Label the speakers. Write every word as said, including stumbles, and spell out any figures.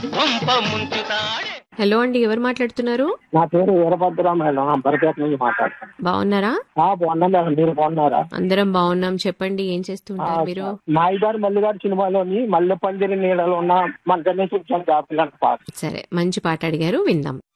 Speaker 1: వంప ముంచుతాడే.
Speaker 2: Hello అండి, ఎవరు మాట్లాడుతున్నారు?
Speaker 3: నా పేరు వీరభద్ర మేడం, అంబర్పేట నుంచి మాట్లాడుతాను.
Speaker 2: బాగున్నారా?
Speaker 3: బాగున్నా మేడం, మీరు బాగున్నారా?
Speaker 2: అందరం బాగున్నాం. చెప్పండి, ఏం చేస్తుంటారు మీరు?
Speaker 3: మాయిదారు మల్లిగారి సినిమాలోని మల్లె పందిరి నీడలో ఉన్న మన గణేష్ జాబిల్ పాట.
Speaker 2: సరే, మంచి పాట అడిగారు, విందాం.